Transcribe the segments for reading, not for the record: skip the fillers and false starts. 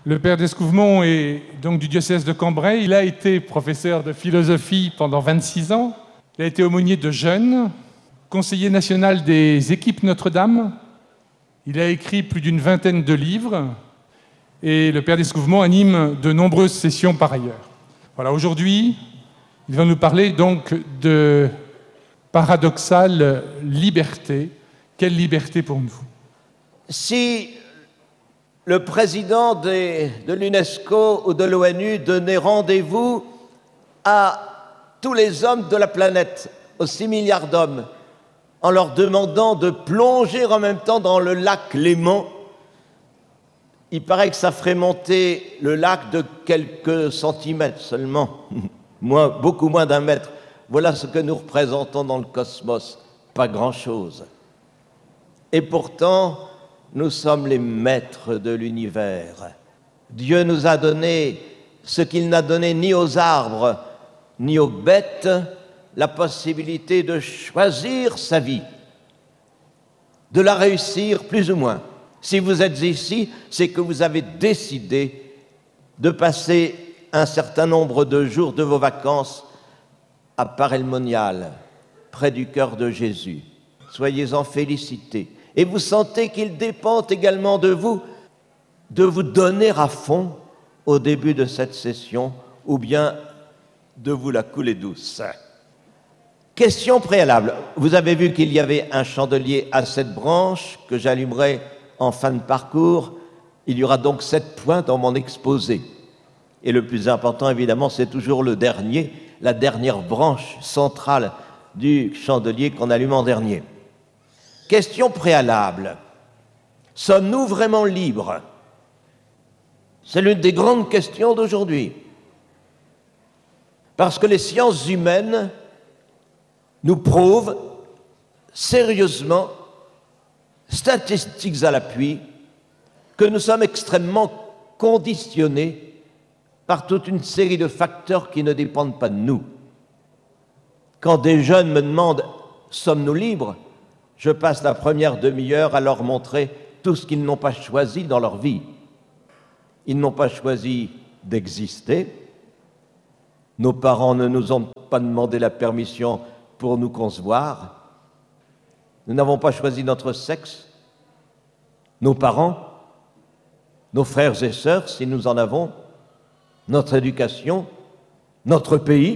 Le père d'Escouvemont est donc du diocèse de Cambrai. Il a été professeur de philosophie pendant 26 ans. Il a été aumônier de jeunes, conseiller national des équipes Notre-Dame. Il a écrit plus d'une vingtaine de livres et le père d'Escouvemont anime de nombreuses sessions par ailleurs. Voilà, aujourd'hui, il va nous parler donc de paradoxale liberté. Quelle liberté pour nous? Si le président de l'UNESCO ou de l'ONU donnait rendez-vous à tous les hommes de la planète, aux 6 milliards d'hommes, en leur demandant de plonger en même temps dans le lac Léman, il paraît que ça ferait monter le lac de quelques centimètres seulement, beaucoup moins d'un mètre. Voilà ce que nous représentons dans le cosmos, pas grand-chose. Et pourtant, nous sommes les maîtres de l'univers. Dieu nous a donné ce qu'il n'a donné ni aux arbres, ni aux bêtes, la possibilité de choisir sa vie, de la réussir plus ou moins. Si vous êtes ici, c'est que vous avez décidé de passer un certain nombre de jours de vos vacances à Paray-le-Monial, près du cœur de Jésus. Soyez-en félicités. Et vous sentez qu'il dépend également de vous donner à fond au début de cette session, ou bien de vous la couler douce. Question préalable. Vous avez vu qu'il y avait un chandelier à 7 branches que j'allumerai en fin de parcours. Il y aura donc 7 points dans mon exposé. Et le plus important, évidemment, c'est toujours le dernier, la dernière branche centrale du chandelier qu'on allume en dernier. Question préalable. Sommes-nous vraiment libres? C'est l'une des grandes questions d'aujourd'hui. Parce que les sciences humaines nous prouvent sérieusement, statistiques à l'appui, que nous sommes extrêmement conditionnés par toute une série de facteurs qui ne dépendent pas de nous. Quand des jeunes me demandent « sommes-nous libres ?», je passe la première demi-heure à leur montrer tout ce qu'ils n'ont pas choisi dans leur vie. Ils n'ont pas choisi d'exister. Nos parents ne nous ont pas demandé la permission pour nous concevoir. Nous n'avons pas choisi notre sexe. Nos parents, nos frères et sœurs, si nous en avons, notre éducation, notre pays.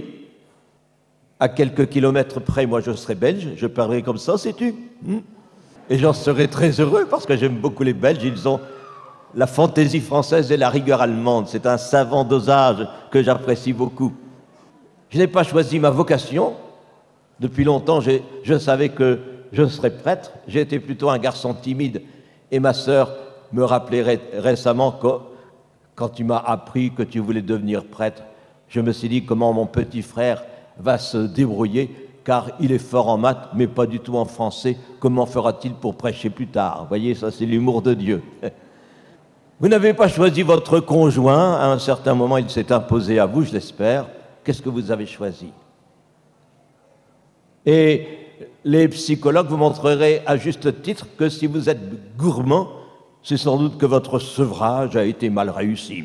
À quelques kilomètres près, moi je serai belge, je parlerai comme ça, sais-tu? Et j'en serai très heureux parce que j'aime beaucoup les Belges, ils ont la fantaisie française et la rigueur allemande. C'est un savant dosage que j'apprécie beaucoup. Je n'ai pas choisi ma vocation. Depuis longtemps, je savais que je serais prêtre. J'ai été plutôt un garçon timide. Et ma sœur me rappelait récemment que quand tu m'as appris que tu voulais devenir prêtre, je me suis dit comment mon petit frère va se débrouiller, car il est fort en maths, mais pas du tout en français. Comment fera-t-il pour prêcher plus tard? Vous voyez, ça c'est l'humour de Dieu. Vous n'avez pas choisi votre conjoint. À un certain moment, il s'est imposé à vous, je l'espère. Qu'est-ce que vous avez choisi? Et les psychologues vous montreraient à juste titre que si vous êtes gourmand, c'est sans doute que votre sevrage a été mal réussi.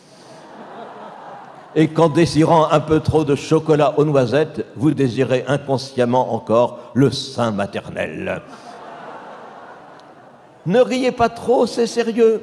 Et qu'en désirant un peu trop de chocolat aux noisettes, vous désirez inconsciemment encore le sein maternel. Ne riez pas trop, c'est sérieux.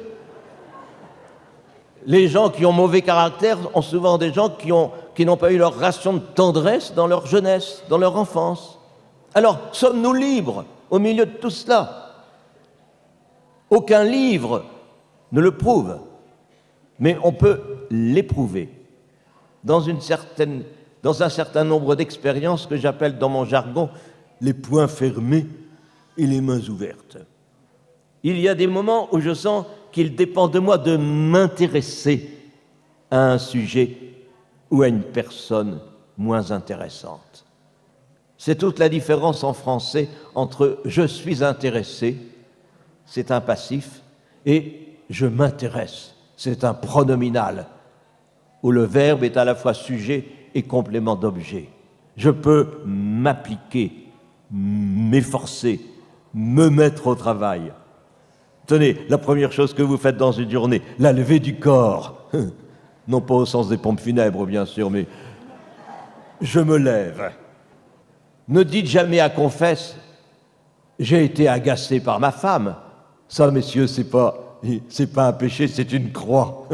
Les gens qui ont mauvais caractère ont souvent des gens qui n'ont pas eu leur ration de tendresse dans leur jeunesse, dans leur enfance. Alors, sommes-nous libres au milieu de tout cela? Aucun livre ne le prouve, mais on peut l'éprouver dans un certain nombre d'expériences que j'appelle dans mon jargon les poings fermés et les mains ouvertes. Il y a des moments où je sens qu'il dépend de moi de m'intéresser à un sujet ou à une personne moins intéressante. C'est toute la différence en français entre « je suis intéressé », c'est un passif, et « je m'intéresse », c'est un pronominal, où le verbe est à la fois sujet et complément d'objet. Je peux m'appliquer, m'efforcer, me mettre au travail. Tenez, la première chose que vous faites dans une journée, la levée du corps. Non pas au sens des pompes funèbres, bien sûr, mais je me lève. Ne dites jamais à confesse, j'ai été agacé par ma femme. Ça, messieurs, c'est pas un péché, c'est une croix.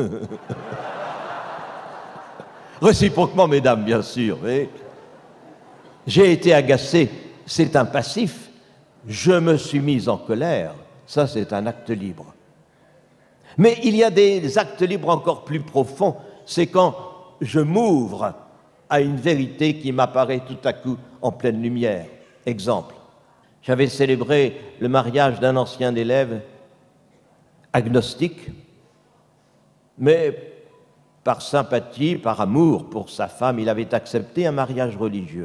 Réciproquement, mesdames, bien sûr. Mais j'ai été agacé, c'est un passif. Je me suis mis en colère, ça, c'est un acte libre. Mais il y a des actes libres encore plus profonds, c'est quand je m'ouvre à une vérité qui m'apparaît tout à coup en pleine lumière. Exemple, j'avais célébré le mariage d'un ancien élève agnostique, mais par sympathie, par amour pour sa femme, il avait accepté un mariage religieux.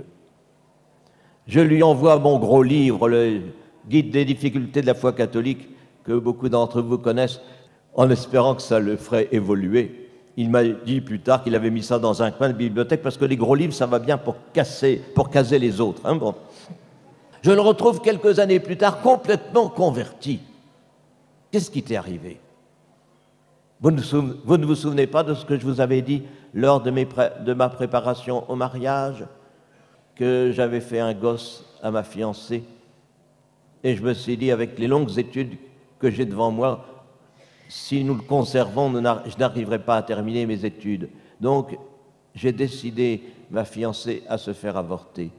Je lui envoie mon gros livre, le Guide des difficultés de la foi catholique, que beaucoup d'entre vous connaissent, en espérant que ça le ferait évoluer. Il m'a dit plus tard qu'il avait mis ça dans un coin de bibliothèque parce que les gros livres, ça va bien pour caser les autres. Hein, bon. Je le retrouve quelques années plus tard complètement converti. Qu'est-ce qui t'est arrivé? Vous ne vous souvenez pas de ce que je vous avais dit lors de ma préparation au mariage, que j'avais fait un gosse à ma fiancée, et je me suis dit, avec les longues études que j'ai devant moi, si nous le conservons, je n'arriverai pas à terminer mes études. Donc, j'ai décidé, ma fiancée, à se faire avorter.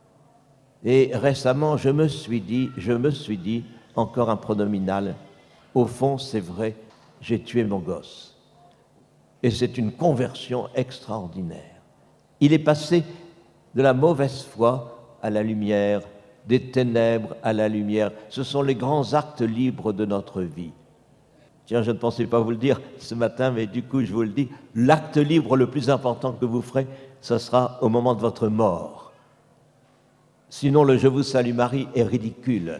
Et récemment, je me suis dit, encore un pronominal, au fond, c'est vrai, j'ai tué mon gosse. Et c'est une conversion extraordinaire. Il est passé de la mauvaise foi à la lumière, des ténèbres à la lumière. Ce sont les grands actes libres de notre vie. Tiens, je ne pensais pas vous le dire ce matin, mais du coup, je vous le dis, l'acte libre le plus important que vous ferez, ce sera au moment de votre mort. Sinon, le « Je vous salue Marie » est ridicule.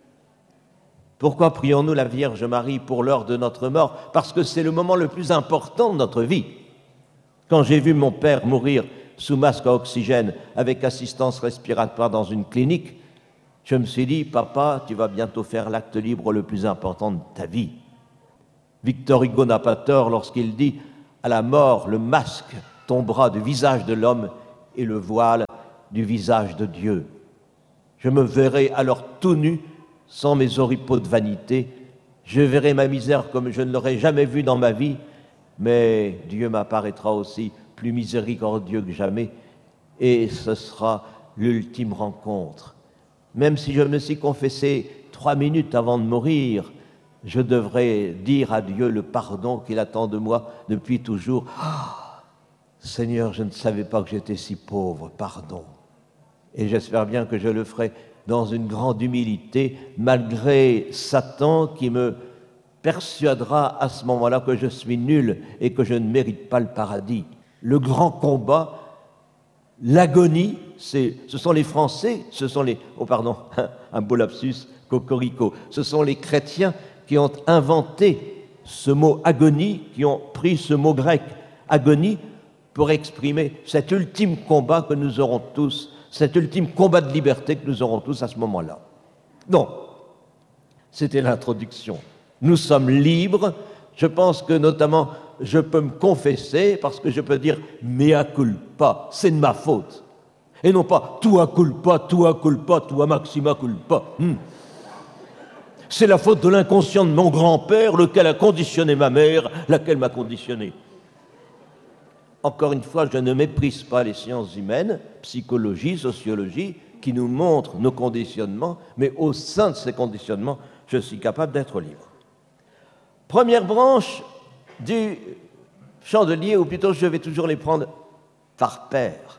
Pourquoi prions-nous la Vierge Marie pour l'heure de notre mort? Parce que c'est le moment le plus important de notre vie. Quand j'ai vu mon père mourir sous masque à oxygène avec assistance respiratoire dans une clinique, je me suis dit, papa, tu vas bientôt faire l'acte libre le plus important de ta vie. Victor Hugo n'a pas tort lorsqu'il dit « À la mort, le masque tombera du visage de l'homme et le voile du visage de Dieu. Je me verrai alors tout nu, sans mes oripeaux de vanité. Je verrai ma misère comme je ne l'aurais jamais vue dans ma vie, mais Dieu m'apparaîtra aussi plus miséricordieux que jamais, et ce sera l'ultime rencontre. Même si je me suis confessé 3 minutes avant de mourir, je devrais dire à Dieu le pardon qu'il attend de moi depuis toujours. Seigneur, je ne savais pas que j'étais si pauvre, pardon. Et j'espère bien que je le ferai dans une grande humilité, malgré Satan qui me persuadera à ce moment-là que je suis nul et que je ne mérite pas le paradis. Le grand combat, l'agonie, ce sont les Français, un beau lapsus, cocorico, ce sont les chrétiens qui ont inventé ce mot agonie, qui ont pris ce mot grec agonie pour exprimer cet ultime combat que nous aurons tous, cet ultime combat de liberté que nous aurons tous à ce moment-là. Donc, c'était l'introduction. Nous sommes libres. Je pense que notamment, je peux me confesser parce que je peux dire « mea culpa », c'est de ma faute. Et non pas « tua culpa, tua maxima culpa ». C'est la faute de l'inconscient de mon grand-père, lequel a conditionné ma mère, laquelle m'a conditionné. Encore une fois, je ne méprise pas les sciences humaines, psychologie, sociologie, qui nous montrent nos conditionnements, mais au sein de ces conditionnements, je suis capable d'être libre. Première branche du chandelier, ou plutôt je vais toujours les prendre par paire.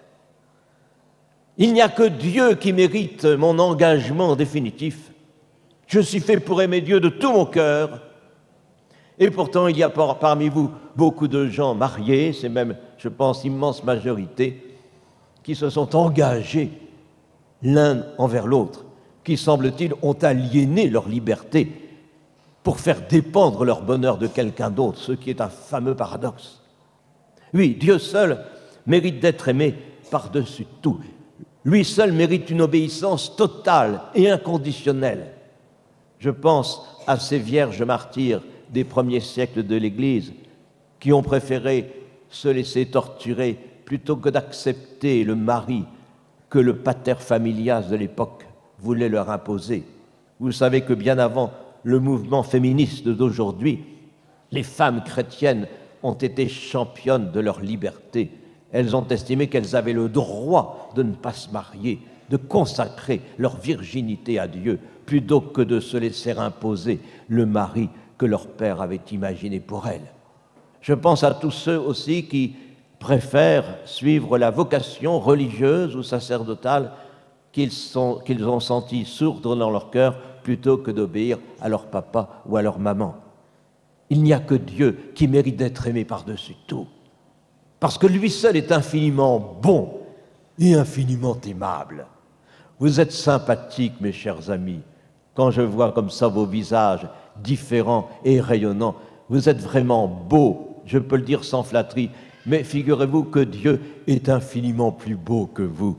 Il n'y a que Dieu qui mérite mon engagement définitif. Je suis fait pour aimer Dieu de tout mon cœur. Et pourtant, il y a parmi vous beaucoup de gens mariés, c'est même, je pense, immense majorité, qui se sont engagés l'un envers l'autre, qui, semble-t-il, ont aliéné leur liberté pour faire dépendre leur bonheur de quelqu'un d'autre, ce qui est un fameux paradoxe. Oui, Dieu seul mérite d'être aimé par-dessus tout. Lui seul mérite une obéissance totale et inconditionnelle. Je pense à ces vierges martyrs des premiers siècles de l'Église qui ont préféré se laisser torturer plutôt que d'accepter le mari que le pater familias de l'époque voulait leur imposer. Vous savez que bien avant le mouvement féministe d'aujourd'hui, les femmes chrétiennes ont été championnes de leur liberté. Elles ont estimé qu'elles avaient le droit de ne pas se marier, de consacrer leur virginité à Dieu, plutôt que de se laisser imposer le mari que leur père avait imaginé pour elles. Je pense à tous ceux aussi qui préfèrent suivre la vocation religieuse ou sacerdotale qu'ils ont senti sourdre dans leur cœur plutôt que d'obéir à leur papa ou à leur maman. Il n'y a que Dieu qui mérite d'être aimé par-dessus tout, parce que lui seul est infiniment bon et infiniment aimable. Vous êtes sympathiques, mes chers amis. Quand je vois comme ça vos visages différents et rayonnants, vous êtes vraiment beaux, je peux le dire sans flatterie, mais figurez-vous que Dieu est infiniment plus beau que vous.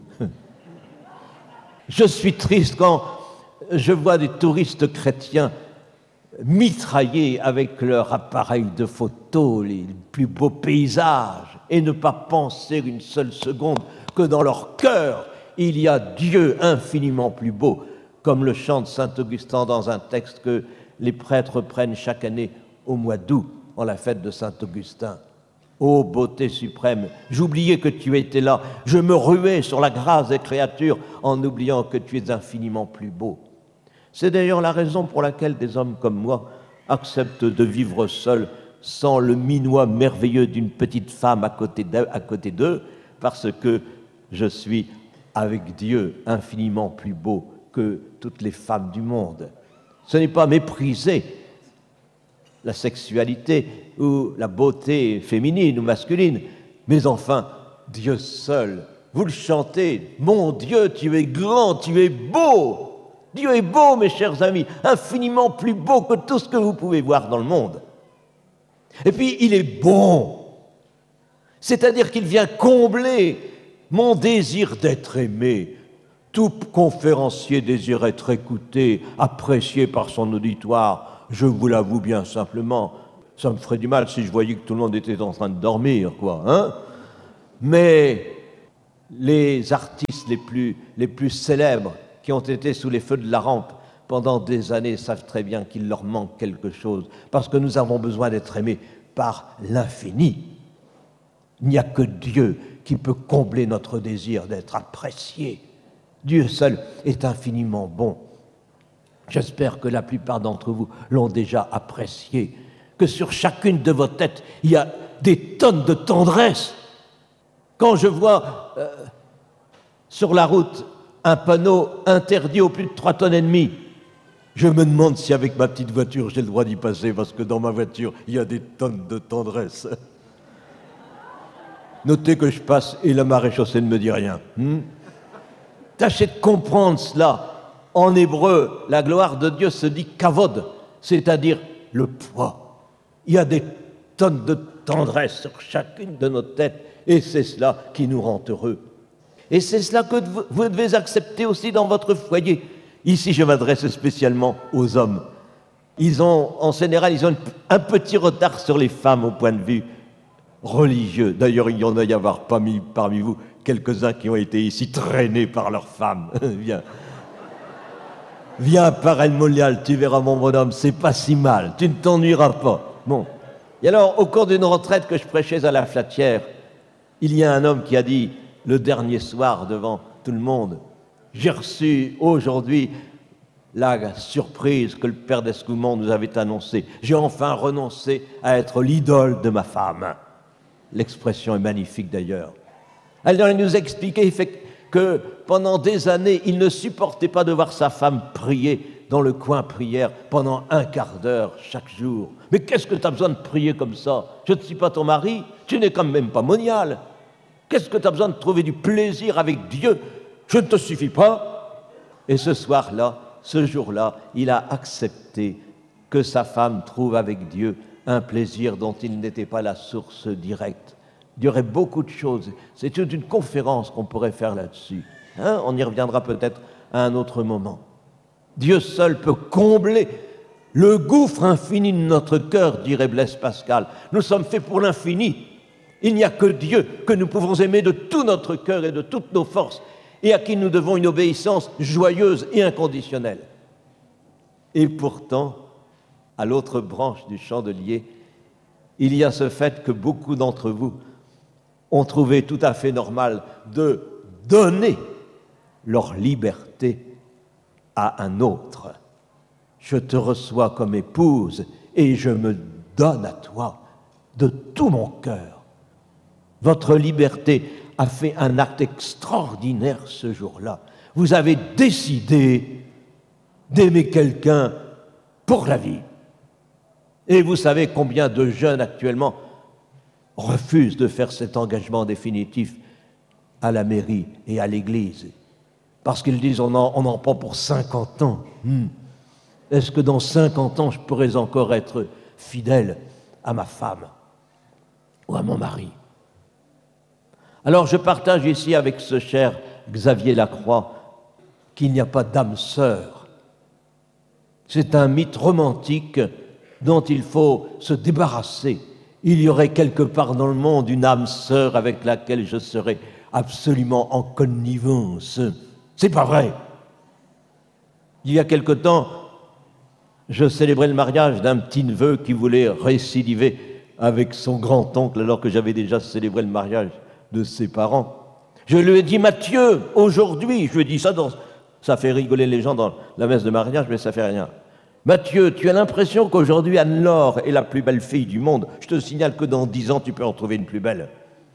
Je suis triste quand je vois des touristes chrétiens mitrailler avec leur appareil de photo les plus beaux paysages et ne pas penser une seule seconde que dans leur cœur, il y a Dieu infiniment plus beau, comme le chante saint Augustin dans un texte que les prêtres prennent chaque année au mois d'août, en la fête de saint Augustin. Ô beauté suprême, j'oubliais que tu étais là, je me ruais sur la grâce des créatures en oubliant que tu es infiniment plus beau. C'est d'ailleurs la raison pour laquelle des hommes comme moi acceptent de vivre seuls sans le minois merveilleux d'une petite femme à côté d'eux, parce que je suis avec Dieu infiniment plus beau que toutes les femmes du monde. Ce n'est pas mépriser la sexualité ou la beauté féminine ou masculine, mais enfin, Dieu seul. Vous le chantez, mon Dieu, tu es grand, tu es beau. Dieu est beau, mes chers amis, infiniment plus beau que tout ce que vous pouvez voir dans le monde. Et puis, il est bon, c'est-à-dire qu'il vient combler mon désir d'être aimé. Tout conférencier désire être écouté, apprécié par son auditoire. Je vous l'avoue bien simplement, ça me ferait du mal si je voyais que tout le monde était en train de dormir, quoi, hein ? Mais les artistes les plus célèbres qui ont été sous les feux de la rampe pendant des années savent très bien qu'il leur manque quelque chose, parce que nous avons besoin d'être aimés par l'infini. Il n'y a que Dieu qui peut combler notre désir d'être apprécié. Dieu seul est infiniment bon. J'espère que la plupart d'entre vous l'ont déjà apprécié, que sur chacune de vos têtes, il y a des tonnes de tendresse. Quand je vois sur la route un panneau interdit aux plus de 3,5 tonnes, je me demande si avec ma petite voiture, j'ai le droit d'y passer, parce que dans ma voiture, il y a des tonnes de tendresse. Notez que je passe et la maréchaussée ne me dit rien. Tâchez de comprendre cela. En hébreu, la gloire de Dieu se dit kavod, c'est-à-dire le poids. Il y a des tonnes de tendresse sur chacune de nos têtes, et c'est cela qui nous rend heureux. Et c'est cela que vous devez accepter aussi dans votre foyer. Ici, je m'adresse spécialement aux hommes. En général, ils ont un petit retard sur les femmes au point de vue religieux. D'ailleurs, il y en a y avoir parmi vous quelques-uns qui ont été ici traînés par leurs femmes. Viens par El Molial, tu verras mon bonhomme, c'est pas si mal, tu ne t'ennuieras pas. Bon. Et alors, au cours d'une retraite que je prêchais à la Flatière, il y a un homme qui a dit, le dernier soir devant tout le monde, j'ai reçu aujourd'hui la surprise que le père d'Escoumont nous avait annoncée. J'ai enfin renoncé à être l'idole de ma femme. L'expression est magnifique d'ailleurs. Alors il nous expliquait que pendant des années, il ne supportait pas de voir sa femme prier dans le coin prière pendant un quart d'heure chaque jour. Mais qu'est-ce que tu as besoin de prier comme ça? Je ne suis pas ton mari, tu n'es quand même pas monial. Qu'est-ce que tu as besoin de trouver du plaisir avec Dieu? Je ne te suffis pas. Et ce soir-là, ce jour-là, il a accepté que sa femme trouve avec Dieu un plaisir dont il n'était pas la source directe. Il y aurait beaucoup de choses. C'est toute une conférence qu'on pourrait faire là-dessus. On y reviendra peut-être à un autre moment. Dieu seul peut combler le gouffre infini de notre cœur, dirait Blaise Pascal. Nous sommes faits pour l'infini. Il n'y a que Dieu que nous pouvons aimer de tout notre cœur et de toutes nos forces, et à qui nous devons une obéissance joyeuse et inconditionnelle. Et pourtant, à l'autre branche du chandelier, il y a ce fait que beaucoup d'entre vous ont trouvé tout à fait normal de donner leur liberté à un autre. Je te reçois comme épouse et je me donne à toi de tout mon cœur. Votre liberté a fait un acte extraordinaire ce jour-là. Vous avez décidé d'aimer quelqu'un pour la vie. Et vous savez combien de jeunes actuellement refusent de faire cet engagement définitif à la mairie et à l'église. Parce qu'ils disent on en prend pour 50 ans. Est-ce que dans 50 ans, je pourrais encore être fidèle à ma femme ou à mon mari? Alors je partage ici avec ce cher Xavier Lacroix qu'il n'y a pas d'âme sœur. C'est un mythe romantique dont il faut se débarrasser. Il y aurait quelque part dans le monde une âme sœur avec laquelle je serais absolument en connivence. C'est pas vrai. Il y a quelque temps, je célébrais le mariage d'un petit-neveu qui voulait récidiver avec son grand-oncle alors que j'avais déjà célébré le mariage de ses parents. Je lui ai dit, Mathieu, aujourd'hui, je lui ai dit ça fait rigoler les gens dans la messe de mariage, mais ça fait rien. Mathieu, tu as l'impression qu'aujourd'hui Anne-Laure est la plus belle fille du monde. Je te signale que dans 10 ans, tu peux en trouver une plus belle.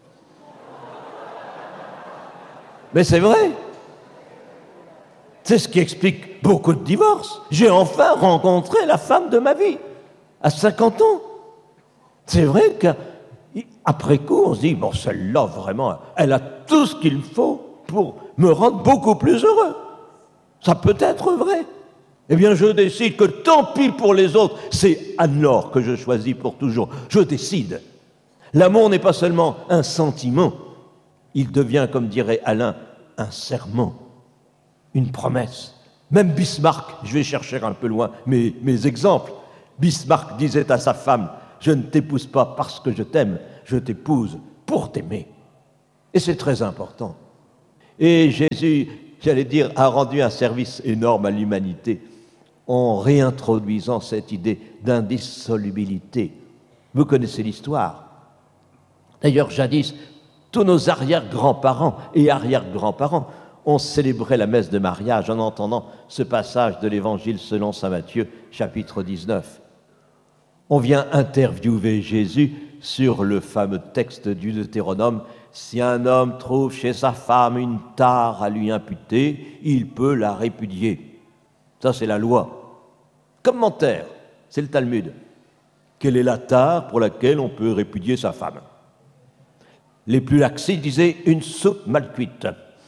Mais c'est vrai. C'est ce qui explique beaucoup de divorces. J'ai enfin rencontré la femme de ma vie, à 50 ans. C'est vrai qu'après coup, on se dit, bon, celle-là, vraiment, elle a tout ce qu'il faut pour me rendre beaucoup plus heureux. Ça peut être vrai. Eh bien, je décide que tant pis pour les autres, c'est Anne-Laure que je choisis pour toujours. Je décide. L'amour n'est pas seulement un sentiment, il devient, comme dirait Alain, un serment, une promesse. Même Bismarck, je vais chercher un peu loin mes exemples, Bismarck disait à sa femme, je ne t'épouse pas parce que je t'aime, je t'épouse pour t'aimer. Et c'est très important. Et Jésus, j'allais dire, a rendu un service énorme à l'humanité en réintroduisant cette idée d'indissolubilité. Vous connaissez l'histoire. D'ailleurs, jadis, tous nos arrière-grands-parents et arrière-grands-parents ont célébré la messe de mariage en entendant ce passage de l'Évangile selon saint Matthieu, chapitre 19. On vient interviewer Jésus sur le fameux texte du Deutéronome. Si un homme trouve chez sa femme une tare à lui imputer, il peut la répudier. Ça, c'est la loi. Commentaire, c'est le Talmud. Quelle est la tare pour laquelle on peut répudier sa femme? Les plus laxistes disaient une soupe mal cuite.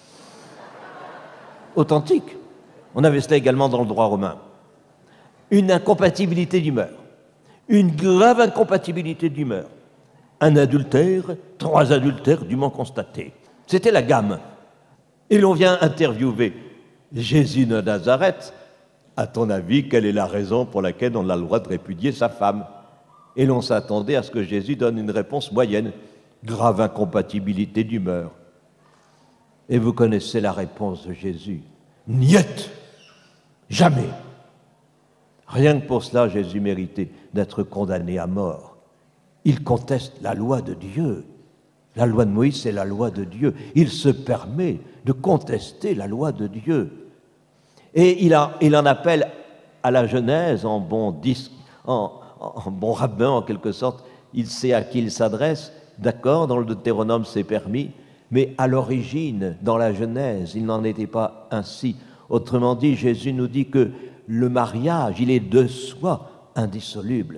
Authentique. On avait cela également dans le droit romain. Une incompatibilité d'humeur. Une grave incompatibilité d'humeur. Un adultère, 3 adultères dûment constatés. C'était la gamme. Et l'on vient interviewer Jésus de Nazareth. À ton avis, quelle est la raison pour laquelle on a le droit de répudier sa femme? Et l'on s'attendait à ce que Jésus donne une réponse moyenne. Grave incompatibilité d'humeur. Et vous connaissez la réponse de Jésus. Niet, jamais. Rien que pour cela, Jésus méritait d'être condamné à mort. Il conteste la loi de Dieu. La loi de Moïse, c'est la loi de Dieu. Il se permet de contester la loi de Dieu. Et il en appelle à la Genèse en bon rabbin, en quelque sorte. Il sait à qui il s'adresse. D'accord, dans le Deutéronome, c'est permis. Mais à l'origine, dans la Genèse, il n'en était pas ainsi. Autrement dit, Jésus nous dit que le mariage, il est de soi indissoluble.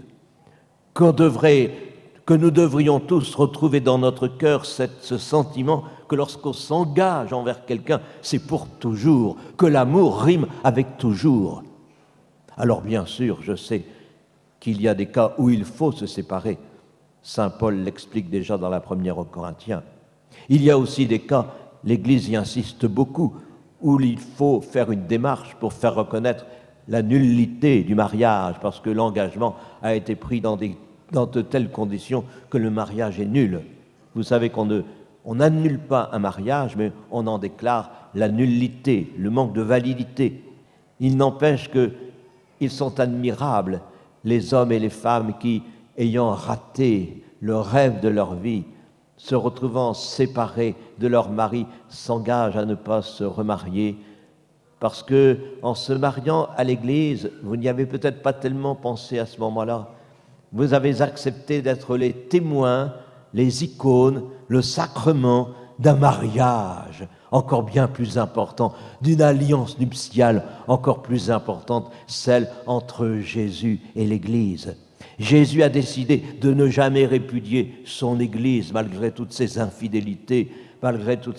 Que nous devrions tous retrouver dans notre cœur ce sentiment que lorsqu'on s'engage envers quelqu'un, c'est pour toujours, que l'amour rime avec toujours. Alors bien sûr, je sais qu'il y a des cas où il faut se séparer. Saint Paul l'explique déjà dans la première aux Corinthiens. Il y a aussi des cas, l'Église y insiste beaucoup, où il faut faire une démarche pour faire reconnaître la nullité du mariage, parce que l'engagement a été pris dans de telles conditions que le mariage est nul. Vous savez on n'annule pas un mariage, mais on en déclare la nullité, le manque de validité. Il n'empêche qu'ils sont admirables, les hommes et les femmes qui, ayant raté le rêve de leur vie, se retrouvant séparés de leur mari, s'engagent à ne pas se remarier, parce que en se mariant à l'Église, vous n'y avez peut-être pas tellement pensé à ce moment-là, vous avez accepté d'être les témoins, les icônes, le sacrement d'un mariage encore bien plus important, d'une alliance nuptiale encore plus importante, celle entre Jésus et l'Église. Jésus a décidé de ne jamais répudier son Église malgré toutes ses infidélités, malgré tous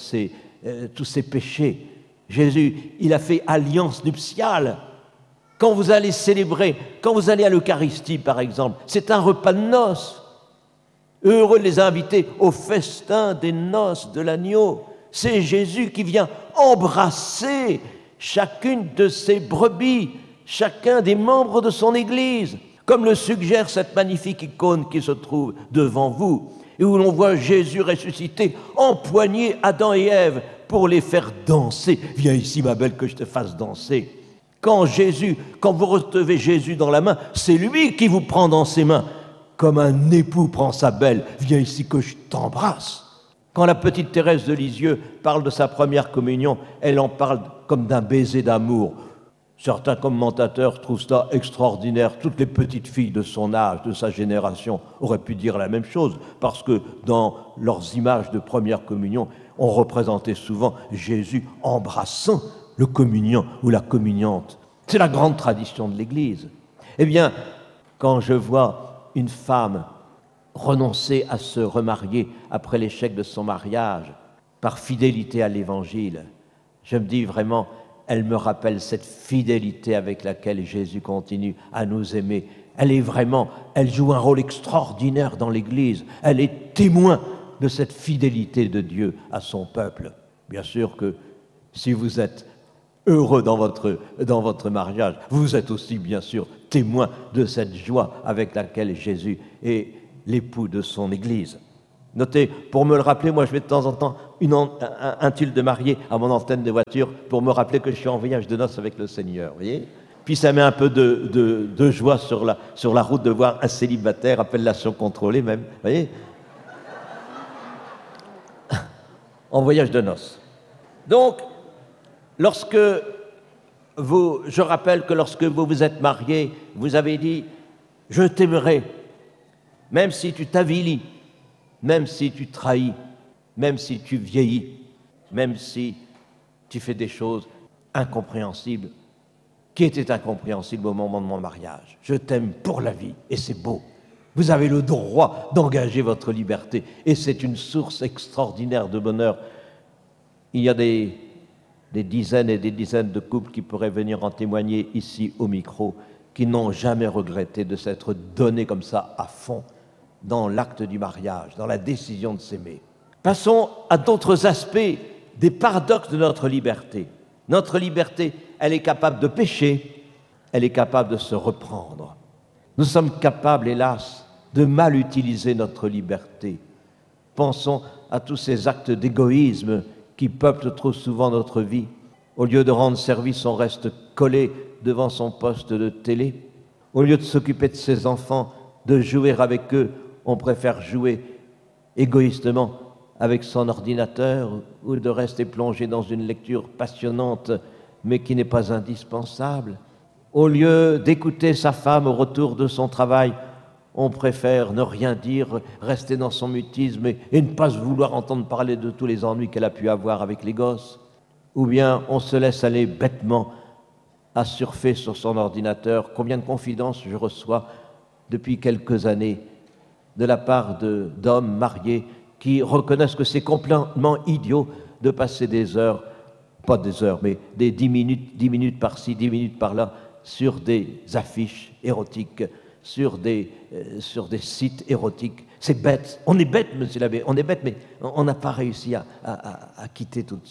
ses péchés. Jésus, il a fait alliance nuptiale. Quand vous allez célébrer, quand vous allez à l'Eucharistie par exemple, c'est un repas de noces. Heureux de les inviter au festin des noces de l'agneau. C'est Jésus qui vient embrasser chacune de ses brebis, chacun des membres de son Église, comme le suggère cette magnifique icône qui se trouve devant vous, et où l'on voit Jésus ressuscité empoigner Adam et Ève pour les faire danser. Viens ici, ma belle, que je te fasse danser. Quand vous recevez Jésus dans la main, c'est lui qui vous prend dans ses mains, comme un époux prend sa belle. Viens ici que je t'embrasse. Quand la petite Thérèse de Lisieux parle de sa première communion, elle en parle comme d'un baiser d'amour. Certains commentateurs trouvent ça extraordinaire. Toutes les petites filles de son âge, de sa génération, auraient pu dire la même chose, parce que dans leurs images de première communion, on représentait souvent Jésus embrassant le communiant ou la communiante. C'est la grande tradition de l'Église. Eh bien, quand je vois une femme renoncer à se remarier après l'échec de son mariage, par fidélité à l'Évangile, je me dis vraiment, elle me rappelle cette fidélité avec laquelle Jésus continue à nous aimer. Elle joue un rôle extraordinaire dans l'Église. Elle est témoin de cette fidélité de Dieu à son peuple. Bien sûr que si vous êtes heureux dans votre mariage, vous êtes aussi bien sûr témoin de cette joie avec laquelle Jésus est l'époux de son Église. Notez, pour me le rappeler, moi je mets de temps en temps un tuile de mariée à mon antenne de voiture pour me rappeler que je suis en voyage de noces avec le Seigneur, vous voyez. Puis ça met un peu de joie sur la route de voir un célibataire, appellation contrôlée même, vous voyez. En voyage de noces. Donc, je rappelle que lorsque vous vous êtes mariés, vous avez dit « Je t'aimerai », même si tu t'avilis, même si tu trahis, même si tu vieillis, même si tu fais des choses incompréhensibles, qui étaient incompréhensibles au moment de mon mariage. Je t'aime pour la vie, et c'est beau. Vous avez le droit d'engager votre liberté, et c'est une source extraordinaire de bonheur. Il y a des dizaines et des dizaines de couples qui pourraient venir en témoigner ici au micro, qui n'ont jamais regretté de s'être donnés comme ça à fond dans l'acte du mariage, dans la décision de s'aimer. Passons à d'autres aspects des paradoxes de notre liberté. Notre liberté, elle est capable de pécher, elle est capable de se reprendre. Nous sommes capables, hélas, de mal utiliser notre liberté. Pensons à tous ces actes d'égoïsme qui peuplent trop souvent notre vie. Au lieu de rendre service, on reste collé devant son poste de télé. Au lieu de s'occuper de ses enfants, de jouer avec eux, on préfère jouer égoïstement avec son ordinateur ou de rester plongé dans une lecture passionnante mais qui n'est pas indispensable. Au lieu d'écouter sa femme au retour de son travail, on préfère ne rien dire, rester dans son mutisme et ne pas vouloir entendre parler de tous les ennuis qu'elle a pu avoir avec les gosses. Ou bien on se laisse aller bêtement à surfer sur son ordinateur. Combien de confidences je reçois depuis quelques années de la part d'hommes mariés qui reconnaissent que c'est complètement idiot de passer des heures, pas des heures, mais des 10 minutes par-ci, 10 minutes par-là, sur des affiches érotiques, sur des sites érotiques. C'est bête. On est bête, monsieur l'abbé, on est bête, mais on n'a pas réussi à quitter tout de suite.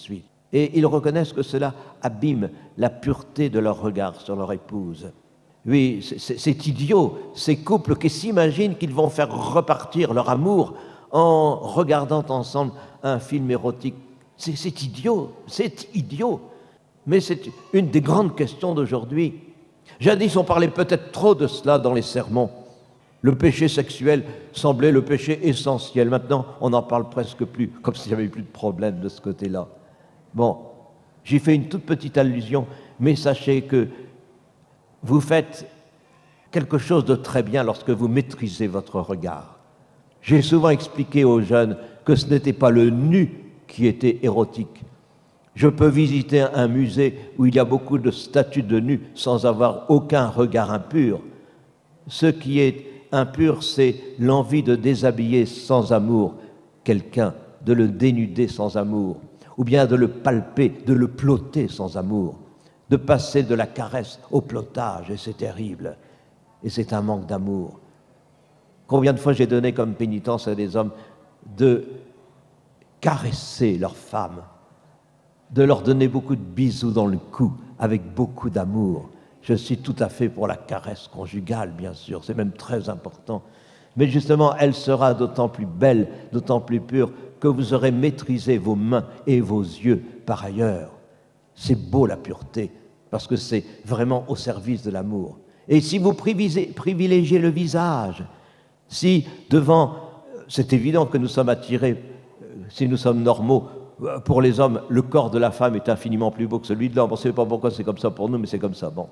Et ils reconnaissent que cela abîme la pureté de leur regard sur leur épouse. Oui, c'est idiot, ces couples qui s'imaginent qu'ils vont faire repartir leur amour en regardant ensemble un film érotique. C'est idiot, mais c'est une des grandes questions d'aujourd'hui. Jadis, on parlait peut-être trop de cela dans les sermons. Le péché sexuel semblait le péché essentiel. Maintenant, on n'en parle presque plus, comme s'il n'y avait plus de problème de ce côté-là. Bon, j'y fais une toute petite allusion, mais sachez que vous faites quelque chose de très bien lorsque vous maîtrisez votre regard. J'ai souvent expliqué aux jeunes que ce n'était pas le nu qui était érotique. Je peux visiter un musée où il y a beaucoup de statues de nus sans avoir aucun regard impur. Ce qui est impur, c'est l'envie de déshabiller sans amour quelqu'un, de le dénuder sans amour, ou bien de le palper, de le plotter sans amour, de passer de la caresse au plottage, et c'est terrible. Et c'est un manque d'amour. Combien de fois j'ai donné comme pénitence à des hommes de caresser leurs femmes, de leur donner beaucoup de bisous dans le cou, avec beaucoup d'amour. Je suis tout à fait pour la caresse conjugale, bien sûr, c'est même très important. Mais justement, elle sera d'autant plus belle, d'autant plus pure, que vous aurez maîtrisé vos mains et vos yeux par ailleurs. C'est beau la pureté, parce que c'est vraiment au service de l'amour. Et si vous privilégiez le visage, si devant, c'est évident que nous sommes attirés, si nous sommes normaux, pour les hommes, le corps de la femme est infiniment plus beau que celui de l'homme. On ne sait pas pourquoi c'est comme ça pour nous, mais c'est comme ça. Bon.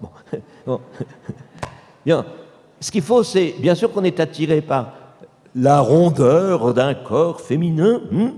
Bien. Ce qu'il faut, c'est, bien sûr qu'on est attiré par la rondeur d'un corps féminin,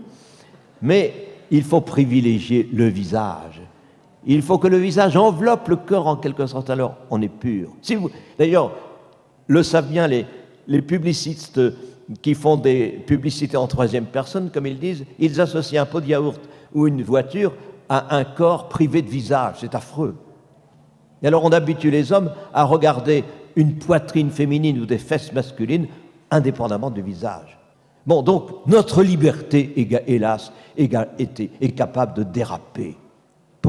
mais il faut privilégier le visage. Il faut que le visage enveloppe le corps en quelque sorte, alors on est pur. D'ailleurs, le savent bien les publicistes qui font des publicités en troisième personne, comme ils disent, ils associent un pot de yaourt ou une voiture à un corps privé de visage. C'est affreux. Et alors on habitue les hommes à regarder une poitrine féminine ou des fesses masculines indépendamment du visage. Bon, donc notre liberté, hélas, est capable de déraper. Pourquoi ?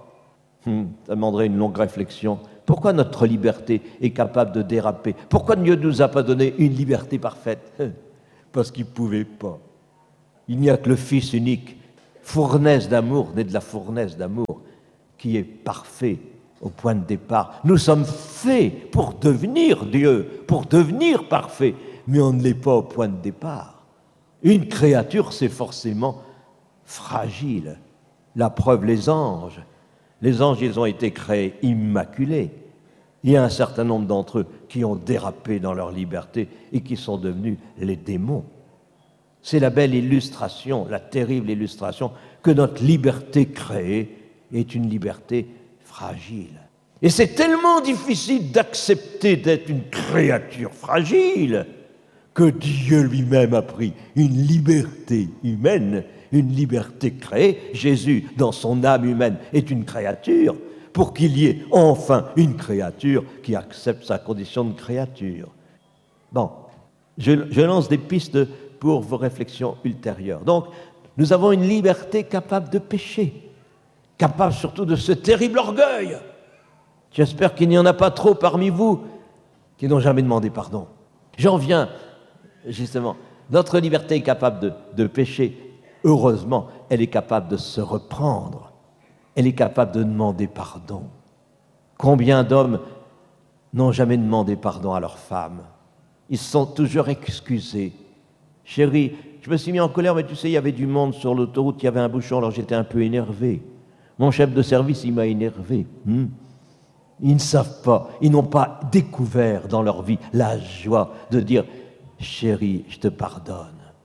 Ça demanderait une longue réflexion. Pourquoi notre liberté est capable de déraper ? Pourquoi Dieu ne nous a pas donné une liberté parfaite ? Parce qu'il ne pouvait pas. Il n'y a que le Fils unique, fournaise d'amour, né de la fournaise d'amour, qui est parfait au point de départ. Nous sommes faits pour devenir Dieu, pour devenir parfait, mais on ne l'est pas au point de départ. Une créature, c'est forcément fragile. La preuve, les anges. Les anges, ils ont été créés immaculés. Il y a un certain nombre d'entre eux qui ont dérapé dans leur liberté et qui sont devenus les démons. C'est la belle illustration, la terrible illustration que notre liberté créée est une liberté fragile. Et c'est tellement difficile d'accepter d'être une créature fragile que Dieu lui-même a pris une liberté humaine, une liberté créée. Jésus, dans son âme humaine, est une créature pour qu'il y ait enfin une créature qui accepte sa condition de créature. Bon, je lance des pistes pour vos réflexions ultérieures. Donc, nous avons une liberté capable de pécher, capable surtout de ce terrible orgueil. J'espère qu'il n'y en a pas trop parmi vous qui n'ont jamais demandé pardon. J'en viens, justement, notre liberté est capable de pécher. Heureusement, elle est capable de se reprendre. Elle est capable de demander pardon. Combien d'hommes n'ont jamais demandé pardon à leur femme ? Ils se sont toujours excusés. Chérie, je me suis mis en colère, mais tu sais, il y avait du monde sur l'autoroute, il y avait un bouchon, alors j'étais un peu énervé. Mon chef de service, il m'a énervé. Ils ne savent pas, ils n'ont pas découvert dans leur vie la joie de dire « Chérie, je te pardonne ».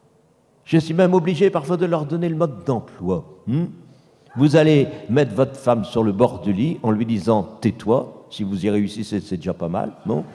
Je suis même obligé parfois de leur donner le mode d'emploi. Vous allez mettre votre femme sur le bord du lit en lui disant « tais-toi ». Si vous y réussissez, c'est déjà pas mal. Bon.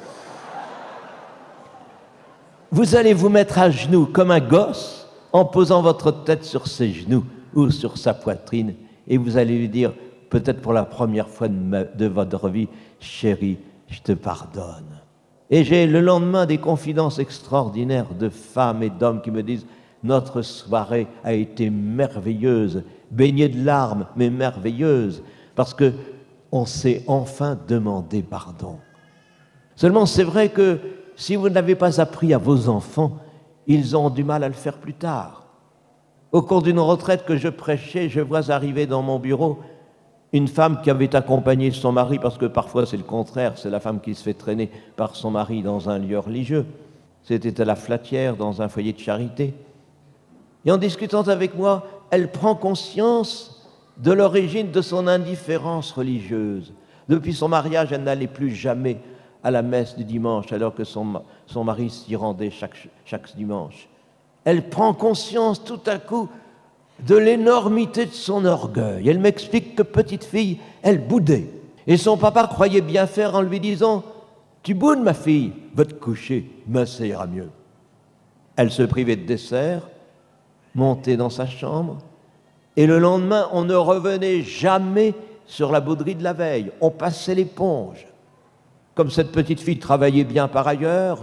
Vous allez vous mettre à genoux comme un gosse en posant votre tête sur ses genoux ou sur sa poitrine et vous allez lui dire, peut-être pour la première fois de votre vie, « Chérie, je te pardonne ». Et j'ai le lendemain des confidences extraordinaires de femmes et d'hommes qui me disent Notre soirée a été merveilleuse, baignée de larmes, mais merveilleuse, parce que on s'est enfin demandé pardon. Seulement, c'est vrai que si vous ne l'avez pas appris à vos enfants, ils auront du mal à le faire plus tard. Au cours d'une retraite que je prêchais, je vois arriver dans mon bureau une femme qui avait accompagné son mari, parce que parfois c'est le contraire, c'est la femme qui se fait traîner par son mari dans un lieu religieux. C'était à la Flatière, dans un foyer de charité. Et en discutant avec moi, elle prend conscience de l'origine de son indifférence religieuse. Depuis son mariage, elle n'allait plus jamais à la messe du dimanche, alors que son mari s'y rendait chaque dimanche. Elle prend conscience tout à coup de l'énormité de son orgueil. Elle m'explique que petite fille, elle boudait. Et son papa croyait bien faire en lui disant « Tu boudes, ma fille, va te coucher, mais ça ira mieux. » Elle se privait de dessert, montait dans sa chambre, et le lendemain, on ne revenait jamais sur la bouderie de la veille. On passait l'éponge. Comme cette petite fille travaillait bien par ailleurs,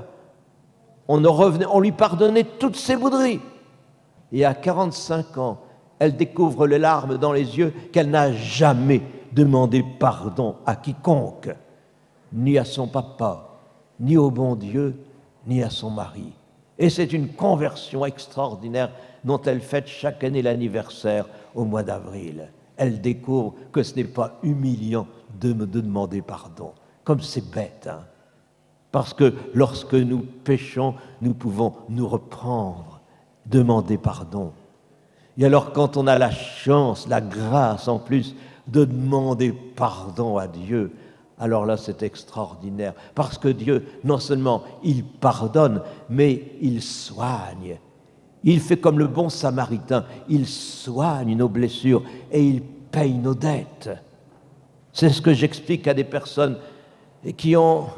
on lui pardonnait toutes ses bouderies. Et à 45 ans, elle découvre les larmes dans les yeux qu'elle n'a jamais demandé pardon à quiconque, ni à son papa, ni au bon Dieu, ni à son mari. Et c'est une conversion extraordinaire dont elle fête chaque année l'anniversaire au mois d'avril. Elle découvre que ce n'est pas humiliant de demander pardon. Comme c'est bête, hein? Parce que lorsque nous péchons, nous pouvons nous reprendre, demander pardon. Et alors quand on a la chance, la grâce en plus de demander pardon à Dieu, alors là c'est extraordinaire. Parce que Dieu, non seulement il pardonne, mais il soigne. Il fait comme le bon Samaritain, il soigne nos blessures et il paye nos dettes. C'est ce que j'explique à des personnes qui ont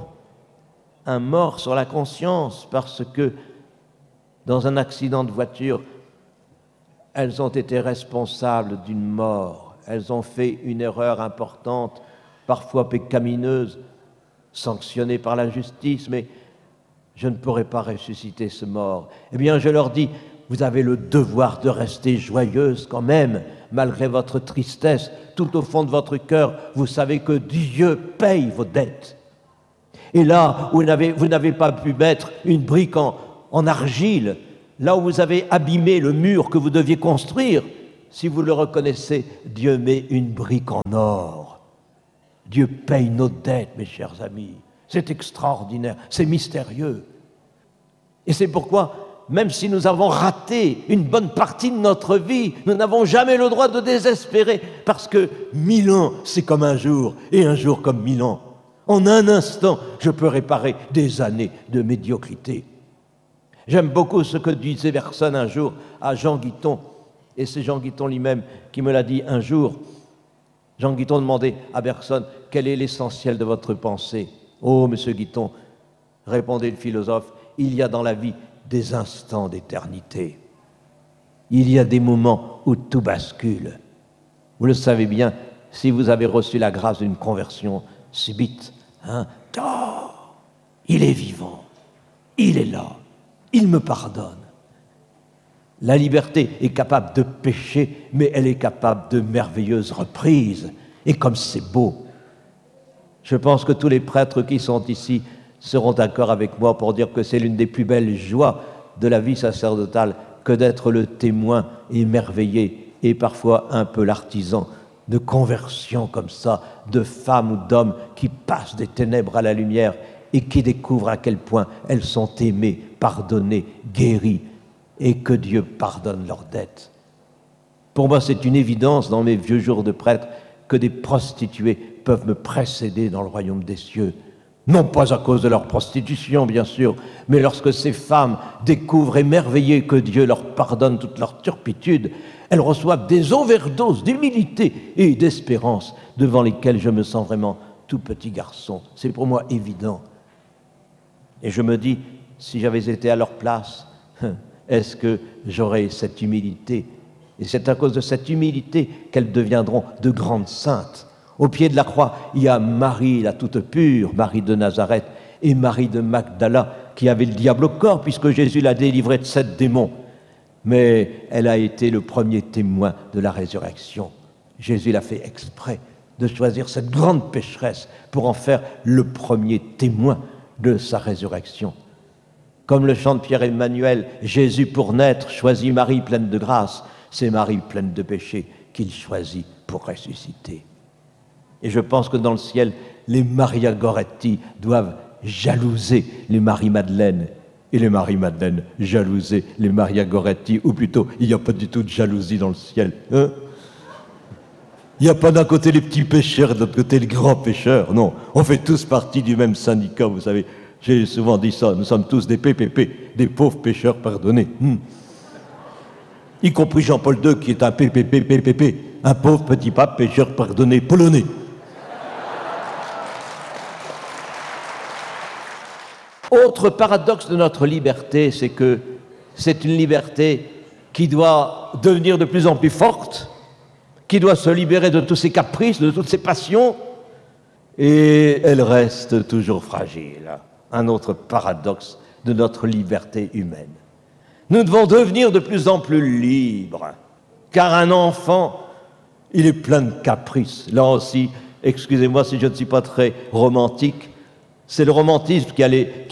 un mort sur la conscience parce que dans un accident de voiture, elles ont été responsables d'une mort. Elles ont fait une erreur importante, parfois pécamineuse, sanctionnée par la justice, mais je ne pourrai pas ressusciter ce mort. Eh bien, je leur dis, vous avez le devoir de rester joyeuse quand même, malgré votre tristesse. Tout au fond de votre cœur, vous savez que Dieu paye vos dettes. Et là où vous n'avez pas pu mettre une brique en argile, là où vous avez abîmé le mur que vous deviez construire, si vous le reconnaissez, Dieu met une brique en or. Dieu paye nos dettes, mes chers amis. C'est extraordinaire, c'est mystérieux. Et c'est pourquoi, même si nous avons raté une bonne partie de notre vie, nous n'avons jamais le droit de désespérer, parce que 1000 ans, c'est comme un jour, et un jour comme 1000 ans. En un instant, je peux réparer des années de médiocrité. J'aime beaucoup ce que disait Bergson un jour à Jean Guiton, et c'est Jean Guiton lui-même qui me l'a dit un jour. Jean Guiton demandait à Bergson, quel est l'essentiel de votre pensée? Oh, monsieur Guiton, répondait le philosophe, il y a dans la vie des instants d'éternité. Il y a des moments où tout bascule. Vous le savez bien, si vous avez reçu la grâce d'une conversion subite, oh, il est vivant, il est là, il me pardonne. La liberté est capable de pécher, mais elle est capable de merveilleuses reprises. Et comme c'est beau, je pense que tous les prêtres qui sont ici seront d'accord avec moi pour dire que c'est l'une des plus belles joies de la vie sacerdotale que d'être le témoin émerveillé et parfois un peu l'artisan de conversion comme ça, de femmes ou d'hommes qui passent des ténèbres à la lumière et qui découvrent à quel point elles sont aimées, pardonnées, guéries, et que Dieu pardonne leurs dettes. Pour moi, c'est une évidence dans mes vieux jours de prêtre que des prostituées peuvent me précéder dans le royaume des cieux. Non pas à cause de leur prostitution, bien sûr, mais lorsque ces femmes découvrent émerveillées que Dieu leur pardonne toute leur turpitude, elles reçoivent des overdoses d'humilité et d'espérance devant lesquelles je me sens vraiment tout petit garçon. C'est pour moi évident. Et je me dis, si j'avais été à leur place, est-ce que j'aurais cette humilité? Et c'est à cause de cette humilité qu'elles deviendront de grandes saintes. Au pied de la croix, il y a Marie, la toute pure, Marie de Nazareth, et Marie de Magdala, qui avait le diable au corps, puisque Jésus l'a délivrée de 7 démons. mais elle a été le premier témoin de la résurrection. Jésus l'a fait exprès de choisir cette grande pécheresse pour en faire le premier témoin de sa résurrection. Comme le chante Pierre-Emmanuel, Jésus pour naître choisit Marie pleine de grâce, c'est Marie pleine de péché qu'il choisit pour ressusciter. Et je pense que dans le ciel, les Maria Goretti doivent jalouser les Marie-Madeleine, et les Marie-Madeleine jalouser les Maria Goretti, ou plutôt, il n'y a pas du tout de jalousie dans le ciel. Hein? Il n'y a pas d'un côté les petits pécheurs et de l'autre côté les grands pécheurs. Non, on fait tous partie du même syndicat, vous savez. J'ai souvent dit ça, nous sommes tous des PPP, des pauvres pécheurs pardonnés. Y compris Jean-Paul II qui est un PPP, un pauvre petit pape pécheur pardonné polonais. Autre paradoxe de notre liberté, c'est que c'est une liberté qui doit devenir de plus en plus forte, qui doit se libérer de tous ses caprices, de toutes ses passions, et elle reste toujours fragile. Un autre paradoxe de notre liberté humaine. Nous devons devenir de plus en plus libres, car un enfant, il est plein de caprices. Là aussi, excusez-moi si je ne suis pas très romantique, c'est le romantisme qui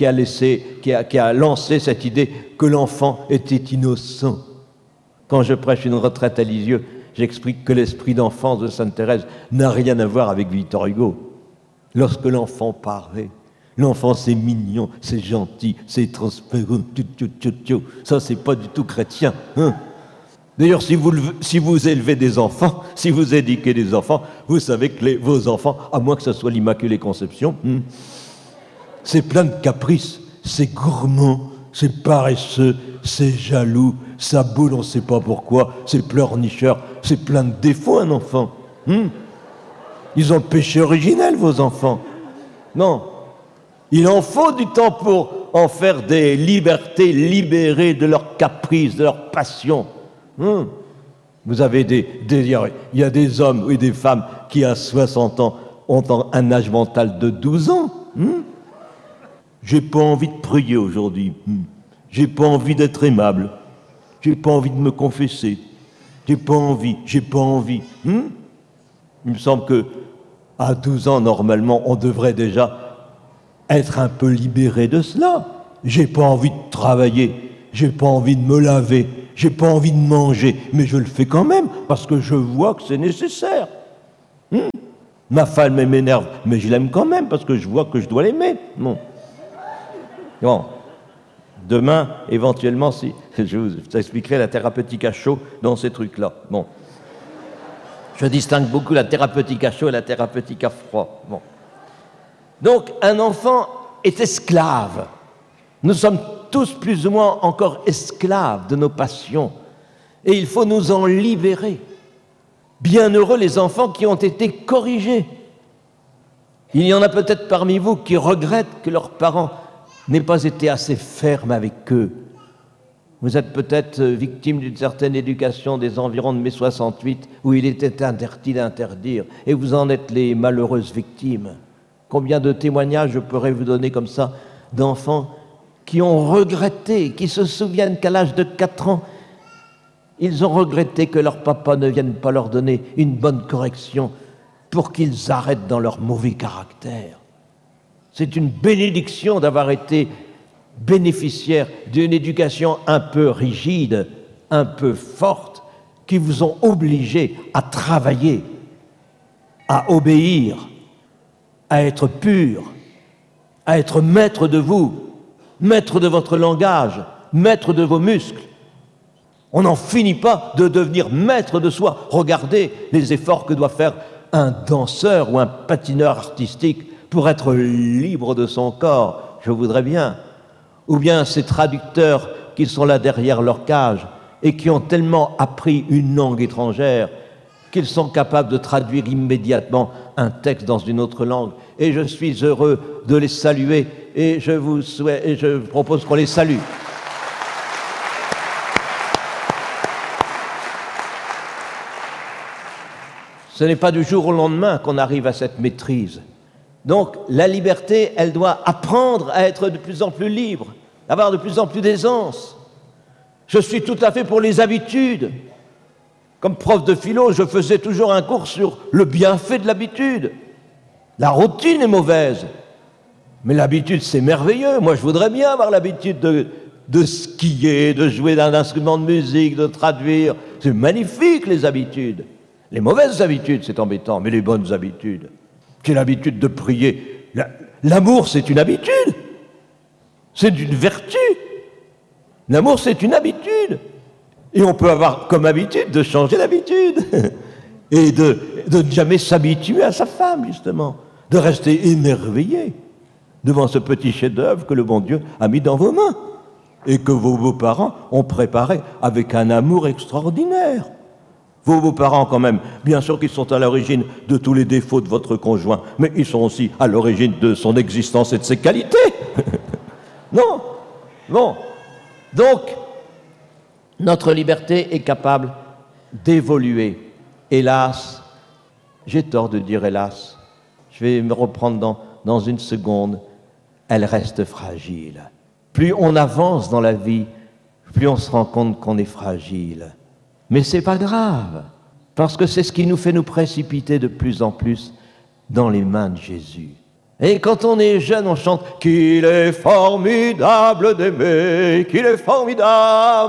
a lancé cette idée que l'enfant était innocent. Quand je prêche une retraite à Lisieux, j'explique que l'esprit d'enfance de Sainte Thérèse n'a rien à voir avec Victor Hugo. Lorsque l'enfant paraît, l'enfant c'est mignon, c'est gentil, c'est transparent, ça c'est pas du tout chrétien. Hein? D'ailleurs, si vous élevez des enfants, si vous éduquez des enfants, vous savez que vos enfants, à moins que ce soit l'Immaculée Conception, c'est plein de caprices, c'est gourmand, c'est paresseux, c'est jaloux, ça boule, on ne sait pas pourquoi, c'est pleurnicheur, c'est plein de défauts un enfant. Ils ont le péché originel, vos enfants. Non, il en faut du temps pour en faire des libertés libérées de leurs caprices, de leurs passions. Vous avez il y a des hommes et des femmes qui à 60 ans ont un âge mental de 12 ans. J'ai pas envie de prier aujourd'hui. J'ai pas envie d'être aimable. J'ai pas envie de me confesser. J'ai pas envie. Il me semble que à 12 ans, normalement, on devrait déjà être un peu libéré de cela. J'ai pas envie de travailler. J'ai pas envie de me laver. J'ai pas envie de manger. Mais je le fais quand même parce que je vois que c'est nécessaire. Ma femme m'énerve, mais je l'aime quand même parce que je vois que je dois l'aimer. Bon. Demain, éventuellement, si je vous expliquerai la thérapeutique à chaud dans ces trucs-là. Bon. Je distingue beaucoup la thérapeutique à chaud et la thérapeutique à froid. Bon. Donc, un enfant est esclave. Nous sommes tous plus ou moins encore esclaves de nos passions. Et il faut nous en libérer. Bienheureux les enfants qui ont été corrigés. Il y en a peut-être parmi vous qui regrettent que leurs parents n'aient pas été assez fermes avec eux. Vous êtes peut-être victime d'une certaine éducation des environs de mai 68 où il était interdit d'interdire et vous en êtes les malheureuses victimes. Combien de témoignages je pourrais vous donner comme ça d'enfants qui ont regretté, qui se souviennent qu'à l'âge de 4 ans, ils ont regretté que leur papa ne vienne pas leur donner une bonne correction pour qu'ils arrêtent dans leur mauvais caractère. C'est une bénédiction d'avoir été bénéficiaire d'une éducation un peu rigide, un peu forte, qui vous ont obligé à travailler, à obéir, à être pur, à être maître de vous, maître de votre langage, maître de vos muscles. On n'en finit pas de devenir maître de soi. Regardez les efforts que doit faire un danseur ou un patineur artistique pour être libre de son corps. Je voudrais bien. Ou bien ces traducteurs qui sont là derrière leur cage et qui ont tellement appris une langue étrangère qu'ils sont capables de traduire immédiatement un texte dans une autre langue. Et je suis heureux de les saluer et je propose qu'on les salue. Ce n'est pas du jour au lendemain qu'on arrive à cette maîtrise. Donc, la liberté, elle doit apprendre à être de plus en plus libre, avoir de plus en plus d'aisance. Je suis tout à fait pour les habitudes. Comme prof de philo, je faisais toujours un cours sur le bienfait de l'habitude. La routine est mauvaise, mais l'habitude, c'est merveilleux. Moi, je voudrais bien avoir l'habitude de skier, de jouer d'un instrument de musique, de traduire. C'est magnifique, les habitudes. Les mauvaises habitudes, c'est embêtant, mais les bonnes habitudes. Quelle habitude de prier. L'amour, c'est une habitude. C'est une vertu. L'amour, c'est une habitude. Et on peut avoir comme habitude de changer d'habitude. Et de ne jamais s'habituer à sa femme, justement. De rester émerveillé devant ce petit chef-d'œuvre que le bon Dieu a mis dans vos mains. Et que vos beaux-parents ont préparé avec un amour extraordinaire. Vos beaux-parents, quand même, bien sûr qu'ils sont à l'origine de tous les défauts de votre conjoint, mais ils sont aussi à l'origine de son existence et de ses qualités. Non. Bon. Donc, notre liberté est capable d'évoluer. Hélas, j'ai tort de dire hélas, je vais me reprendre dans une seconde, elle reste fragile. Plus on avance dans la vie, plus on se rend compte qu'on est fragile. Mais c'est pas grave, parce que c'est ce qui nous fait nous précipiter de plus en plus dans les mains de Jésus. Et quand on est jeune, on chante « Qu'il est formidable d'aimer, qu'il est formidable !»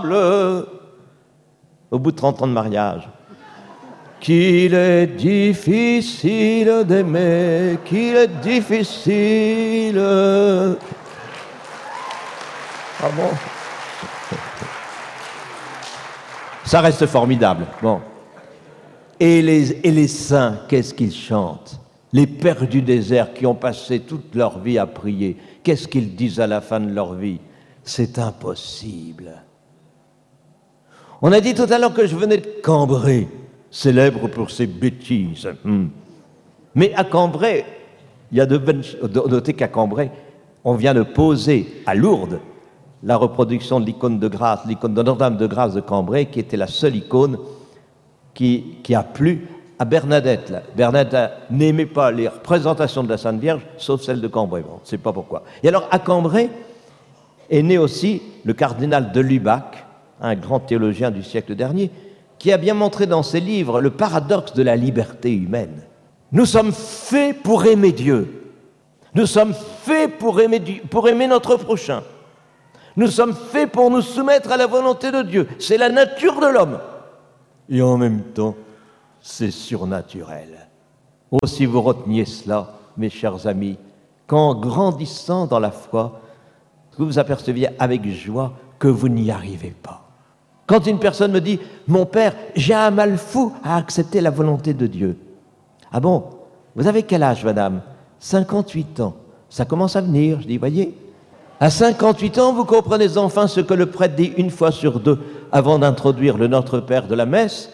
Au bout de 30 ans de mariage. « Qu'il est difficile d'aimer, qu'il est difficile !» Ah bon? Ça reste formidable. Bon. Et les saints, qu'est-ce qu'ils chantent? Les pères du désert qui ont passé toute leur vie à prier, qu'est-ce qu'ils disent à la fin de leur vie? C'est impossible. On a dit tout à l'heure que je venais de Cambrai, célèbre pour ses bêtises. Mais à Cambrai, il y a notez qu'à Cambrai, on vient de poser à Lourdes la reproduction de l'icône de grâce, l'icône de Notre-Dame de grâce de Cambrai, qui était la seule icône qui a plu à Bernadette. Là. Bernadette n'aimait pas les représentations de la Sainte Vierge, sauf celle de Cambrai. Bon, on ne sait pas pourquoi. Et alors, à Cambrai est né aussi le cardinal de Lubac, un grand théologien du siècle dernier, qui a bien montré dans ses livres le paradoxe de la liberté humaine. Nous sommes faits pour aimer Dieu. Nous sommes faits pour aimer notre prochain. Nous sommes faits pour nous soumettre à la volonté de Dieu. C'est la nature de l'homme. Et en même temps, c'est surnaturel. Aussi vous reteniez cela, mes chers amis, qu'en grandissant dans la foi, vous vous aperceviez avec joie que vous n'y arrivez pas. Quand une personne me dit « Mon père, j'ai un mal fou à accepter la volonté de Dieu. » Ah bon, vous avez quel âge, madame? 58 ans. Ça commence à venir, je dis, voyez. À 58 ans, vous comprenez enfin ce que le prêtre dit une fois sur deux avant d'introduire le Notre Père de la messe.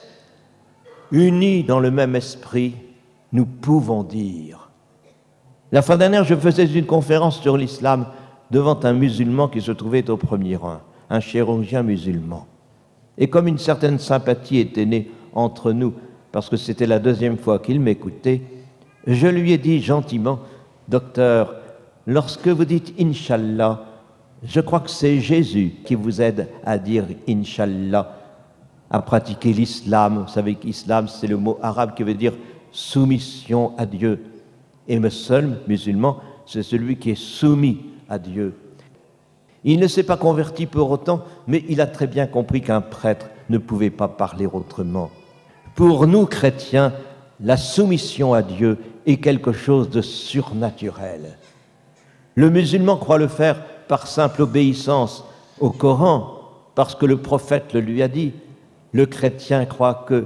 Unis dans le même esprit, nous pouvons dire. La fois dernière, je faisais une conférence sur l'islam devant un musulman qui se trouvait au premier rang, un chirurgien musulman. Et comme une certaine sympathie était née entre nous, parce que c'était la deuxième fois qu'il m'écoutait, je lui ai dit gentiment, « Docteur, lorsque vous dites « Inch'Allah », je crois que c'est Jésus qui vous aide à dire « Inch'Allah », à pratiquer l'islam. Vous savez qu'islam, c'est le mot arabe qui veut dire « soumission à Dieu ». Et le seul musulman, c'est celui qui est soumis à Dieu. Il ne s'est pas converti pour autant, mais il a très bien compris qu'un prêtre ne pouvait pas parler autrement. Pour nous, chrétiens, la soumission à Dieu est quelque chose de surnaturel. Le musulman croit le faire par simple obéissance au Coran, parce que le prophète le lui a dit. Le chrétien croit que,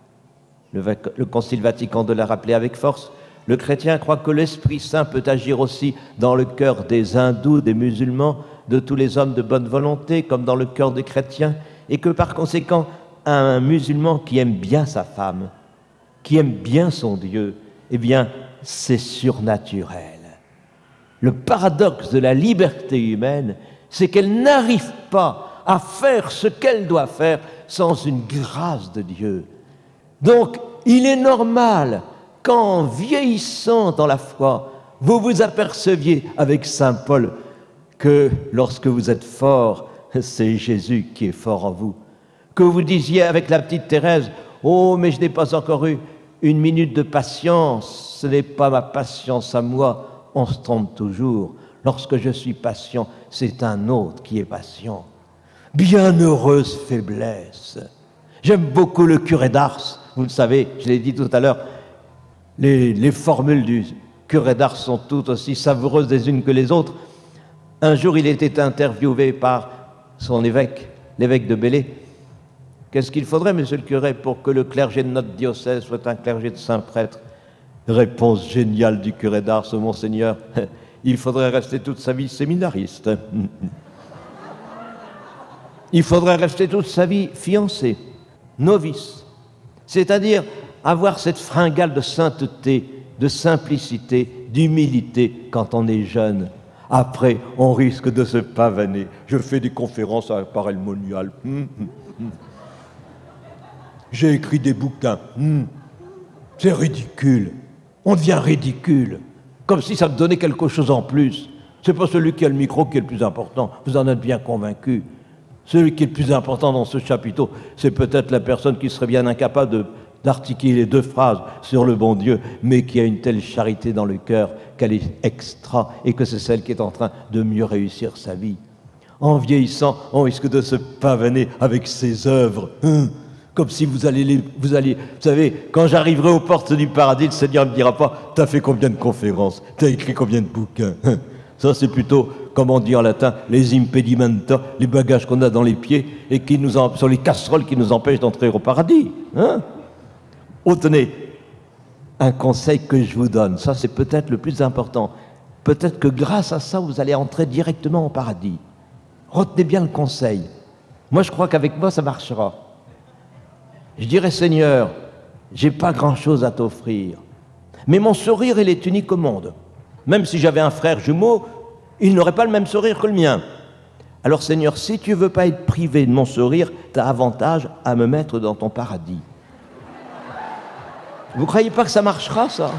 le Concile Vatican II l'a rappelé avec force, le chrétien croit que l'Esprit Saint peut agir aussi dans le cœur des hindous, des musulmans, de tous les hommes de bonne volonté, comme dans le cœur des chrétiens, et que par conséquent, un musulman qui aime bien sa femme, qui aime bien son Dieu, eh bien, c'est surnaturel. Le paradoxe de la liberté humaine, c'est qu'elle n'arrive pas à faire ce qu'elle doit faire sans une grâce de Dieu. Donc, il est normal qu'en vieillissant dans la foi, vous vous aperceviez avec saint Paul que lorsque vous êtes fort, c'est Jésus qui est fort en vous. Que vous disiez avec la petite Thérèse, « Oh, mais je n'ai pas encore eu une minute de patience, ce n'est pas ma patience à moi. » On se trompe toujours. Lorsque je suis patient, c'est un autre qui est patient. Bienheureuse faiblesse. J'aime beaucoup le curé d'Ars. Vous le savez, je l'ai dit tout à l'heure, les formules du curé d'Ars sont toutes aussi savoureuses les unes que les autres. Un jour, il était interviewé par son évêque, l'évêque de Belley. Qu'est-ce qu'il faudrait, monsieur le curé, pour que le clergé de notre diocèse soit un clergé de saint prêtre? Réponse géniale du curé d'Ars, monseigneur. Il faudrait rester toute sa vie séminariste. Il faudrait rester toute sa vie fiancé, novice. C'est-à-dire avoir cette fringale de sainteté, de simplicité, d'humilité quand on est jeune. Après, on risque de se pavaner. Je fais des conférences à Parelmonial. J'ai écrit des bouquins. C'est ridicule. On devient ridicule. Comme si ça me donnait quelque chose en plus. C'est pas celui qui a le micro qui est le plus important. Vous en êtes bien convaincu. Celui qui est le plus important dans ce chapiteau, c'est peut-être la personne qui serait bien incapable d'articuler 2 phrases sur le bon Dieu, mais qui a une telle charité dans le cœur qu'elle est extra et que c'est celle qui est en train de mieux réussir sa vie. En vieillissant, on risque de se pavaner avec ses œuvres. Comme si vous savez, quand j'arriverai aux portes du paradis, le Seigneur ne me dira pas « T'as fait combien de conférences? T'as écrit combien de bouquins ?» Ça, c'est plutôt, comme on dit en latin, les impedimenta, les bagages qu'on a dans les pieds et sur les casseroles qui nous empêchent d'entrer au paradis. Oh, tenez, un conseil que je vous donne, ça c'est peut-être le plus important. Peut-être que grâce à ça, vous allez entrer directement au paradis. Retenez bien le conseil. Moi, je crois qu'avec moi, ça marchera. Je dirais, Seigneur, j'ai pas grand-chose à t'offrir, mais mon sourire, il est unique au monde. Même si j'avais un frère jumeau, il n'aurait pas le même sourire que le mien. Alors, Seigneur, si tu veux pas être privé de mon sourire, tu as avantage à me mettre dans ton paradis. Vous croyez pas que ça marchera, ça?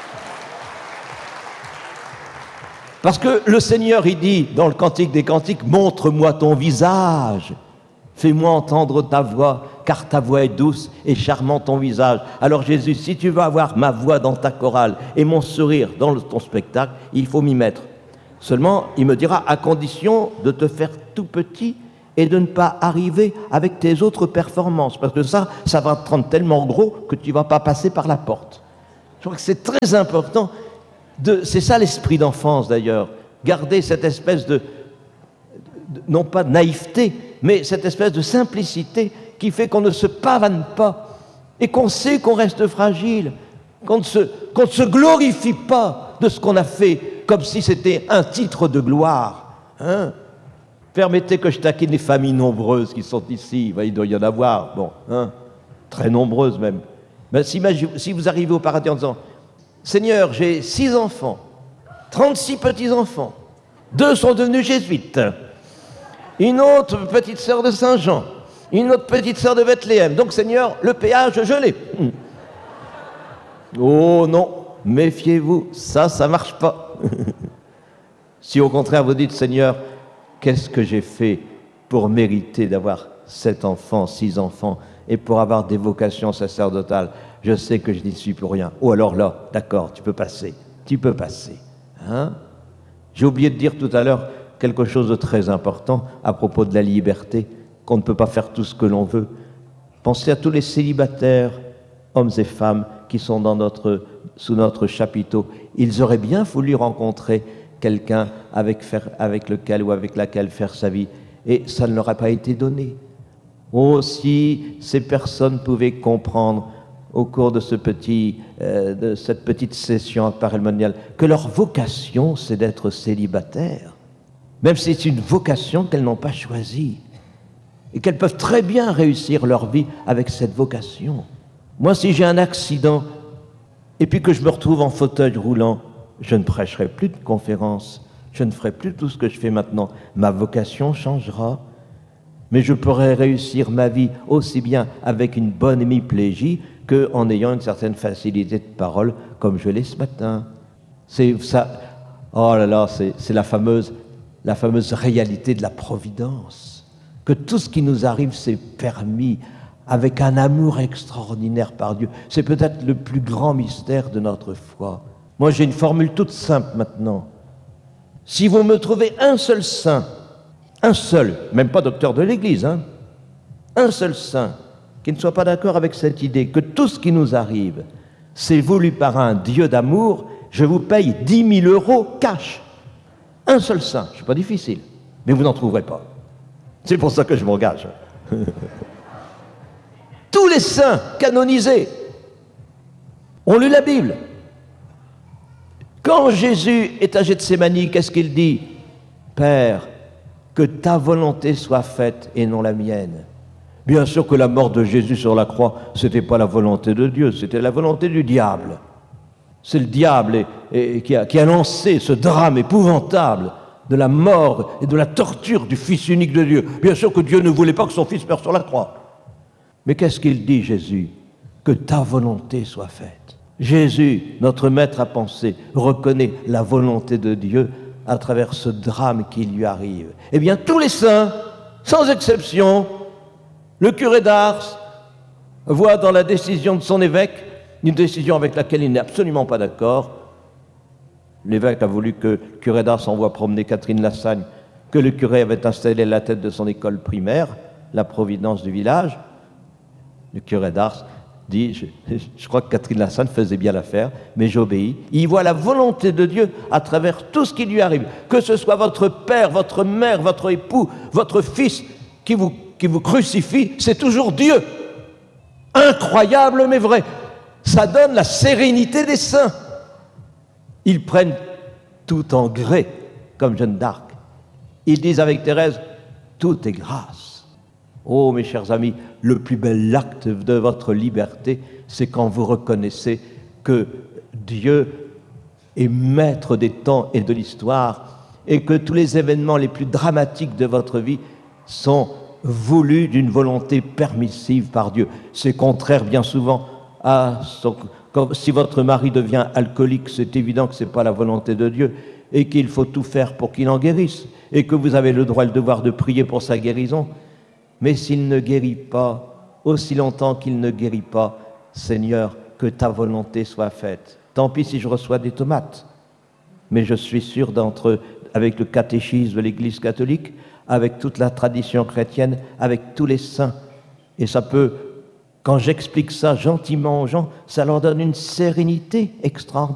Parce que le Seigneur, il dit dans le Cantique des Cantiques, « Montre-moi ton visage, fais-moi entendre ta voix, car ta voix est douce et charmant ton visage. » Alors Jésus, si tu veux avoir ma voix dans ta chorale et mon sourire dans ton spectacle, il faut m'y mettre. Seulement, il me dira, à condition de te faire tout petit et de ne pas arriver avec tes autres performances, parce que ça va te rendre tellement gros que tu ne vas pas passer par la porte. Je crois que c'est très important. C'est ça l'esprit d'enfance d'ailleurs, garder cette espèce non pas de naïveté, mais cette espèce de simplicité qui fait qu'on ne se pavane pas et qu'on sait qu'on reste fragile, qu'on ne se glorifie pas de ce qu'on a fait comme si c'était un titre de gloire. Permettez que je taquine les familles nombreuses qui sont ici, il doit y en avoir, très nombreuses même. Ben, si vous arrivez au paradis en disant « Seigneur, j'ai 6 enfants, 36 petits-enfants, 2 sont devenus jésuites, une autre petite sœur de Saint-Jean, une autre petite sœur de Bethléem. Donc, Seigneur, le péage, je l'ai. » Oh non, méfiez-vous, ça marche pas. Si au contraire vous dites, Seigneur, qu'est-ce que j'ai fait pour mériter d'avoir 7 enfants, 6 enfants, et pour avoir des vocations sacerdotales? Je sais que je n'y suis pour rien. Ou alors là, d'accord, tu peux passer. J'ai oublié de dire tout à l'heure quelque chose de très important à propos de la liberté, qu'on ne peut pas faire tout ce que l'on veut. Pensez à tous les célibataires, hommes et femmes, qui sont sous notre chapiteau. Ils auraient bien voulu rencontrer quelqu'un avec lequel ou avec laquelle faire sa vie, et ça ne leur a pas été donné. Oh, si ces personnes pouvaient comprendre au cours de cette petite session parelmoniale que leur vocation, c'est d'être célibataires, même si c'est une vocation qu'elles n'ont pas choisie, et qu'elles peuvent très bien réussir leur vie avec cette vocation. Moi, si j'ai un accident, et puis que je me retrouve en fauteuil roulant, je ne prêcherai plus de conférences, je ne ferai plus tout ce que je fais maintenant. Ma vocation changera, mais je pourrai réussir ma vie aussi bien avec une bonne hémiplégie qu'en ayant une certaine facilité de parole, comme je l'ai ce matin. C'est ça. Oh là là, c'est la fameuse réalité de la providence. que tout ce qui nous arrive, c'est permis avec un amour extraordinaire par Dieu. C'est peut-être le plus grand mystère de notre foi. Moi, j'ai une formule toute simple maintenant. Si vous me trouvez un seul saint, un seul, même pas docteur de l'Église, un seul saint, qui ne soit pas d'accord avec cette idée que tout ce qui nous arrive, c'est voulu par un Dieu d'amour, je vous paye 10 000 € cash. Un seul saint, c'est pas difficile, mais vous n'en trouverez pas. C'est pour ça que je m'engage. Tous les saints canonisés ont lu la Bible. Quand Jésus est à Gethsémani, qu'est-ce qu'il dit? Père, que ta volonté soit faite et non la mienne. Bien sûr que la mort de Jésus sur la croix, ce n'était pas la volonté de Dieu, c'était la volonté du diable. C'est le diable qui a lancé ce drame épouvantable de la mort et de la torture du Fils unique de Dieu. Bien sûr que Dieu ne voulait pas que son Fils meure sur la croix. Mais qu'est-ce qu'il dit, Jésus? Que ta volonté soit faite. Jésus, notre maître à penser, reconnaît la volonté de Dieu à travers ce drame qui lui arrive. Eh bien, tous les saints, sans exception, le curé d'Ars voit dans la décision de son évêque une décision avec laquelle il n'est absolument pas d'accord. L'évêque a voulu que le curé d'Ars envoie promener Catherine Lassagne, que le curé avait installé à la tête de son école primaire, la Providence du village. Le curé d'Ars dit, je crois que Catherine Lassagne faisait bien l'affaire, mais j'obéis. Il voit la volonté de Dieu à travers tout ce qui lui arrive. Que ce soit votre père, votre mère, votre époux, votre fils qui vous crucifie, c'est toujours Dieu. Incroyable mais vrai. Ça donne la sérénité des saints. Ils prennent tout en gré, comme Jeanne d'Arc. Ils disent avec Thérèse, tout est grâce. Oh, mes chers amis, le plus bel acte de votre liberté, c'est quand vous reconnaissez que Dieu est maître des temps et de l'histoire et que tous les événements les plus dramatiques de votre vie sont voulus d'une volonté permissive par Dieu. C'est contraire bien souvent à si votre mari devient alcoolique, c'est évident que ce n'est pas la volonté de Dieu et qu'il faut tout faire pour qu'il en guérisse et que vous avez le droit et le devoir de prier pour sa guérison. Mais s'il ne guérit pas, aussi longtemps qu'il ne guérit pas, Seigneur, que ta volonté soit faite. Tant pis si je reçois des tomates, mais je suis sûr avec le catéchisme de l'Église catholique, avec toute la tradition chrétienne, avec tous les saints, et ça peut, quand j'explique ça gentiment aux gens, ça leur donne une sérénité extraordinaire.